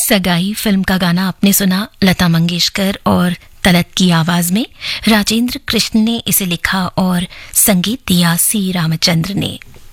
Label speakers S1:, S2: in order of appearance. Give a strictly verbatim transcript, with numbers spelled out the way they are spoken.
S1: सगाई फिल्म का गाना आपने सुना लता मंगेशकर और तलत की आवाज में। राजेंद्र कृष्ण ने इसे लिखा और संगीत दिया सी रामचंद्र ने।